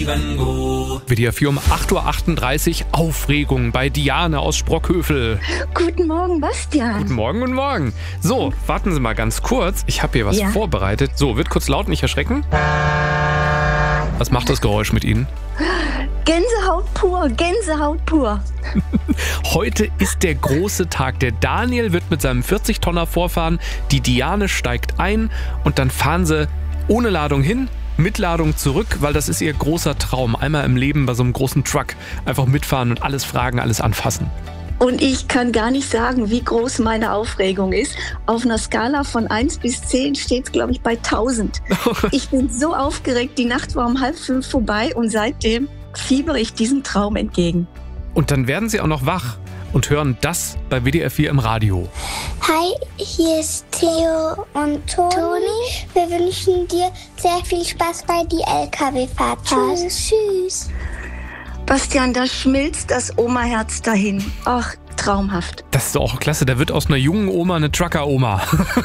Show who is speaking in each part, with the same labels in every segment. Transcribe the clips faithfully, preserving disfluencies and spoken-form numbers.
Speaker 1: W D R vier um acht Uhr achtunddreißig, Aufregung bei Diane aus Sprockhövel.
Speaker 2: Guten Morgen, Bastian.
Speaker 1: Guten Morgen, guten Morgen. So, warten Sie mal ganz kurz. Ich habe hier was
Speaker 2: Ja.
Speaker 1: vorbereitet. So, wird kurz laut, nicht erschrecken. Was macht das Geräusch mit Ihnen?
Speaker 2: Gänsehaut pur, Gänsehaut pur.
Speaker 1: Heute ist der große Tag. Der Daniel wird mit seinem vierzig-Tonner vorfahren. Die Diane steigt ein und dann fahren sie ohne Ladung hin, mit Ladung zurück, weil das ist ihr großer Traum. Einmal im Leben bei so einem großen Truck einfach mitfahren und alles fragen, alles anfassen.
Speaker 2: Und ich kann gar nicht sagen, wie groß meine Aufregung ist. Auf einer Skala von eins bis zehn steht es, glaube ich, bei tausend. Ich bin so aufgeregt, die Nacht war um halb fünf vorbei und seitdem fiebere ich diesem Traum entgegen.
Speaker 1: Und dann werden sie auch noch wach und hören das bei W D R vier im Radio.
Speaker 3: Hi, hier ist Theo und Toni. Wir wünschen dir sehr viel Spaß bei die L K W-Fahrt. Tschüss. Tschüss.
Speaker 2: Bastian, da schmilzt das Oma-Herz dahin. Ach, traumhaft.
Speaker 1: Das ist doch auch klasse. Da wird aus einer jungen Oma eine Trucker-Oma.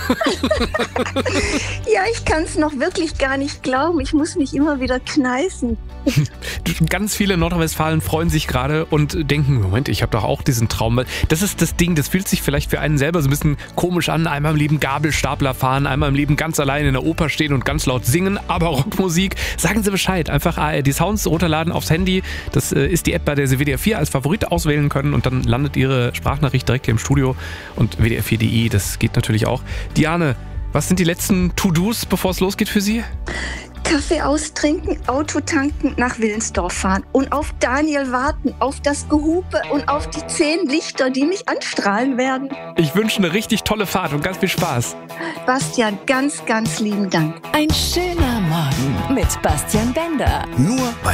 Speaker 2: Ja, ich kann es noch wirklich gar nicht glauben. Ich muss mich immer wieder kneifen.
Speaker 1: Ganz viele Nordrhein-Westfalen freuen sich gerade und denken, Moment, ich habe doch auch diesen Traum. Das ist das Ding, das fühlt sich vielleicht für einen selber so ein bisschen komisch an. Einmal im Leben Gabelstapler fahren, einmal im Leben ganz allein in der Oper stehen und ganz laut singen, aber Rockmusik. Sagen Sie Bescheid, einfach A R D Sounds runterladen aufs Handy. Das ist die App, bei der Sie W D R vier als Favorit auswählen können und dann landet Ihre Sprachnachricht direkt hier im Studio und W D R vier punkt de, das geht natürlich auch. Diane, was sind die letzten To-Dos, bevor es losgeht für Sie?
Speaker 2: Kaffee austrinken, Auto tanken, nach Willensdorf fahren und auf Daniel warten, auf das Gehupe und auf die zehn Lichter, die mich anstrahlen werden.
Speaker 1: Ich wünsche eine richtig tolle Fahrt und ganz viel Spaß.
Speaker 2: Bastian, ganz, ganz lieben Dank.
Speaker 4: Ein schöner Morgen mit Bastian Bender.
Speaker 5: Nur bei